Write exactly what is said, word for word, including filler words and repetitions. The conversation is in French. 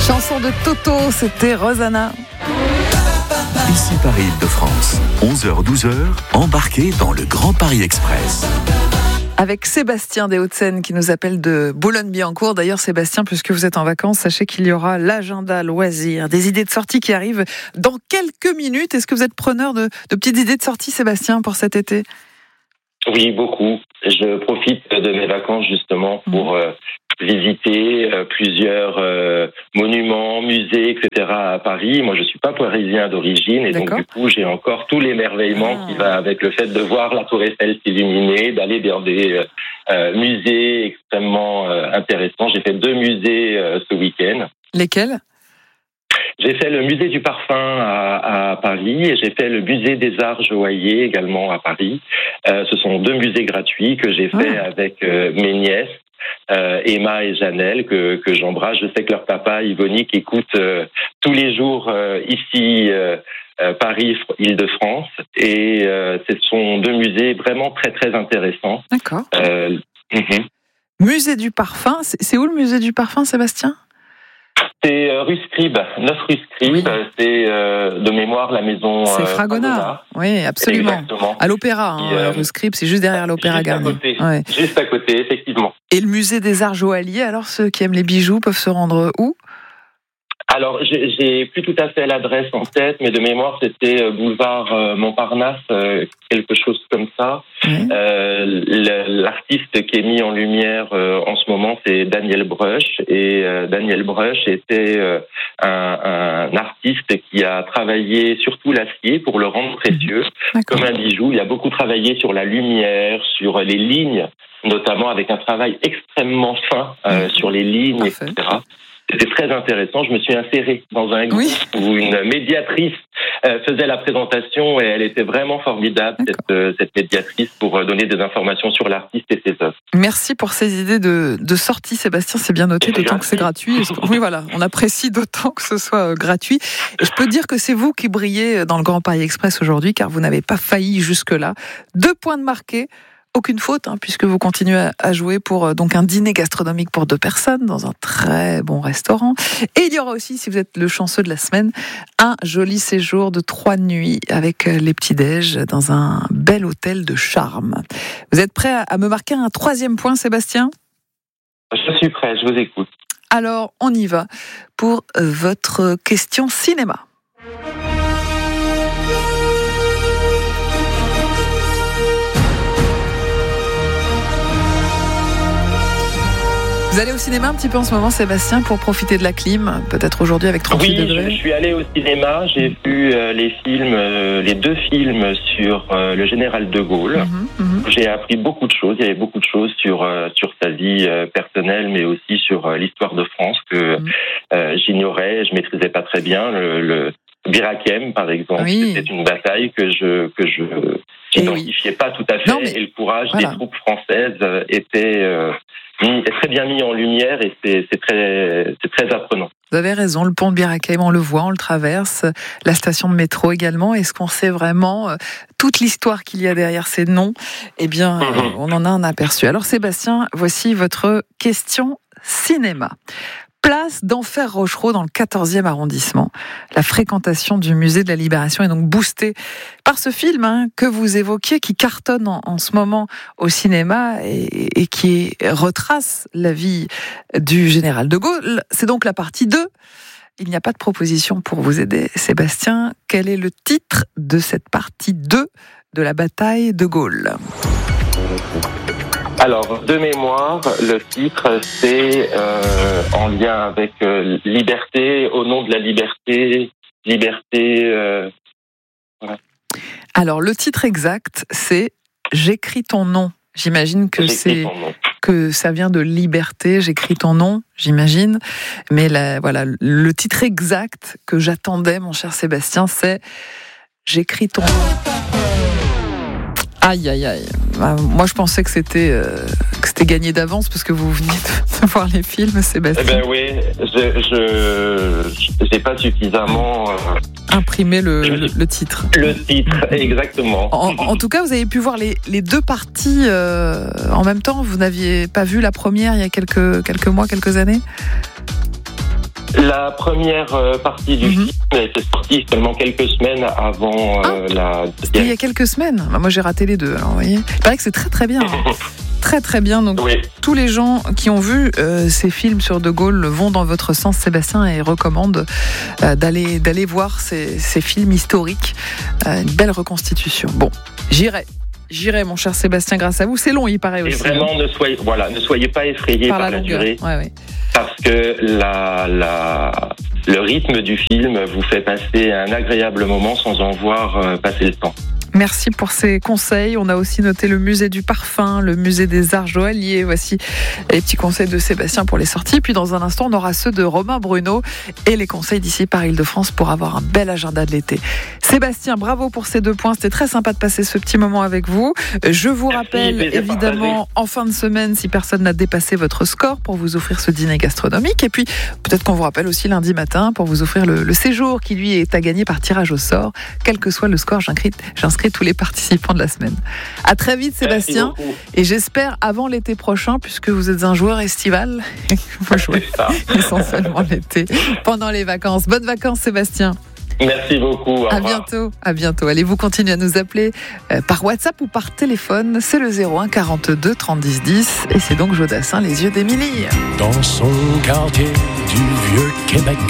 Chanson de Toto, c'était Rosanna. Ici Paris-Île-de-France, onze heures douze heures, embarquez dans le Grand Paris Express. Avec Sébastien des Hauts-de-Seine qui nous appelle de Boulogne-Billancourt. D'ailleurs, Sébastien, puisque vous êtes en vacances, sachez qu'il y aura l'agenda loisirs, des idées de sortie qui arrivent dans quelques minutes. Est-ce que vous êtes preneur de, de petites idées de sortie, Sébastien, pour cet été ? Oui, beaucoup. Je profite de mes vacances justement pour euh, visiter euh, plusieurs euh, monuments, musées, et cetera à Paris. Moi, je suis pas parisien d'origine et D'accord. donc du coup, j'ai encore tout l'émerveillement ah. qui va avec le fait de voir la Tour Eiffel s'illuminer, d'aller dans des euh, musées extrêmement euh, intéressants. J'ai fait deux musées euh, ce week-end. Lesquels ? J'ai fait le musée du parfum à, à Paris et j'ai fait le musée des arts joailliers également à Paris. Euh, ce sont deux musées gratuits que j'ai fait ah. avec euh, mes nièces, euh, Emma et Janelle, que, que j'embrasse. Je sais que leur papa, Yvonique, écoute euh, tous les jours euh, ici euh, euh, Paris, Île-de-France. Et euh, ce sont deux musées vraiment très très intéressants. D'accord. Euh, mm-hmm. Musée du parfum, c'est, c'est où le musée du parfum, Sébastien ? C'est euh, rue Scribe, neuf rue Scribe, oui. C'est euh, de mémoire la maison C'est euh, Fragonard. Fragonard. Oui, absolument. Exactement. À l'Opéra, hein, euh, rue Scribe, c'est juste derrière l'Opéra Garnier. Juste à côté, ouais. juste à côté, effectivement. Et le musée des arts joailliers, alors ceux qui aiment les bijoux peuvent se rendre où ? Alors, j'ai, j'ai plus tout à fait l'adresse en tête, mais de mémoire, c'était boulevard euh, Montparnasse, euh, quelque chose comme ça. Mmh. Euh, l'artiste qui est mis en lumière euh, en ce moment, c'est Daniel Brush. Et euh, Daniel Brush était euh, un, un artiste qui a travaillé surtout l'acier pour le rendre précieux, mmh. comme un bijou. Il a beaucoup travaillé sur la lumière, sur les lignes, notamment avec un travail extrêmement fin euh, mmh. sur les lignes, Parfait. et cetera. C'était très intéressant. Je me suis inséré dans un groupe oui. où une médiatrice euh, faisait la présentation et elle était vraiment formidable, cette, euh, cette médiatrice, pour euh, donner des informations sur l'artiste et ses œuvres. Merci pour ces idées de, de sortie, Sébastien. C'est bien noté, d'autant que c'est gratuit. Oui, voilà, on apprécie d'autant que ce soit euh, gratuit. Et je peux dire que c'est vous qui brillez dans le Grand Paris Express aujourd'hui, car vous n'avez pas failli jusque-là. Deux points de marqué. Aucune faute, hein, puisque vous continuez à jouer pour euh, donc un dîner gastronomique pour deux personnes dans un très bon restaurant. Et il y aura aussi, si vous êtes le chanceux de la semaine, un joli séjour de trois nuits avec les petits-déj dans un bel hôtel de charme. Vous êtes prêt à me marquer un troisième point, Sébastien ? Je suis prêt, je vous écoute. Alors, on y va pour votre question cinéma. Vous allez au cinéma un petit peu en ce moment, Sébastien, pour profiter de la clim, peut-être aujourd'hui avec trente-huit oui, degrés. Oui, je suis allé au cinéma, j'ai vu euh, les films, euh, les deux films sur euh, le général de Gaulle. Mmh, mmh. J'ai appris beaucoup de choses, il y avait beaucoup de choses sur euh, sur sa vie euh, personnelle, mais aussi sur euh, l'histoire de France que mmh. euh, j'ignorais, je maîtrisais pas très bien. Le, le Bir Hakeim, par exemple, oui. c'était une bataille que je que je n'identifiais oui. pas tout à fait, non, mais, et le courage voilà. des troupes françaises était euh, est très bien mis en lumière et c'est, c'est, très, c'est très apprenant. Vous avez raison, le pont de Bir Hakeim, on le voit, on le traverse, la station de métro également. Est-ce qu'on sait vraiment euh, toute l'histoire qu'il y a derrière ces noms ? Eh bien, mm-hmm. euh, on en a un aperçu. Alors Sébastien, voici votre question cinéma. Place d'Enfer Rochereau dans le quatorzième arrondissement. La fréquentation du musée de la Libération est donc boostée par ce film hein, que vous évoquiez, qui cartonne en, en ce moment au cinéma et, et qui retrace la vie du général de Gaulle. C'est donc la partie deux. Il n'y a pas de proposition pour vous aider, Sébastien. Quel est le titre de cette partie deux de la bataille de Gaulle ? Alors, de mémoire, le titre, c'est euh, en lien avec euh, liberté, au nom de la liberté, liberté... Euh, voilà. Alors, le titre exact, c'est « J'écris ton nom ». J'imagine que, c'est, que ça vient de liberté, j'écris ton nom, j'imagine. Mais la, voilà, le titre exact que j'attendais, mon cher Sébastien, c'est « J'écris ton nom ». Aïe, aïe, aïe. Moi, je pensais que c'était, euh, que c'était gagné d'avance parce que vous venez de, de voir les films, Sébastien. Eh ben oui, je, je, j'ai pas suffisamment euh, imprimé le, le, le titre. Le titre, exactement. En, en tout cas, vous avez pu voir les, les deux parties euh, en même temps. Vous n'aviez pas vu la première il y a quelques, quelques mois, quelques années ? La première euh, partie du mm-hmm. film était sortie seulement quelques semaines avant euh, ah, la... C'était il y a quelques semaines. Moi, j'ai raté les deux, alors, vous voyez. Il paraît que c'est très très bien. Hein. Très très bien. Donc, oui. Tous les gens qui ont vu euh, ces films sur De Gaulle vont dans votre sens, Sébastien, et recommandent euh, d'aller, d'aller voir ces, ces films historiques. Euh, une belle reconstitution. Bon, j'irai. J'irai, mon cher Sébastien, grâce à vous. C'est long, il paraît aussi. Et vraiment, hein. ne soyez, voilà, ne soyez pas effrayés par, par la, la durée. Ouais, ouais. Parce que la, la, le rythme du film vous fait passer un agréable moment sans en voir euh, passer le temps. Merci pour ces conseils. On a aussi noté le musée du parfum, le musée des arts joailliers. Voici les petits conseils de Sébastien pour les sorties. Puis dans un instant, on aura ceux de Romain Bruno et les conseils d'ici par Île-de-France pour avoir un bel agenda de l'été. Sébastien, bravo pour ces deux points. C'était très sympa de passer ce petit moment avec vous. Je vous Merci, rappelle évidemment en fin de semaine, si personne n'a dépassé votre score, pour vous offrir ce dîner gastronomique. Et puis peut-être qu'on vous rappelle aussi lundi matin pour vous offrir le, le séjour qui lui est à gagner par tirage au sort. Quel que soit le score, j'inscris, j'inscris tous les participants de la semaine. À très vite, Sébastien. Et j'espère avant l'été prochain, puisque vous êtes un joueur estival. Vous jouez essentiellement l'été, pendant les vacances. Bonnes vacances, Sébastien. Merci beaucoup. Au à revoir. bientôt. À bientôt. Allez, vous continuez à nous appeler euh, par WhatsApp ou par téléphone. C'est le zéro un quarante-deux trente dix dix. Et c'est donc Jodassin, Les Yeux d'Émilie. Dans son quartier du Vieux Québec.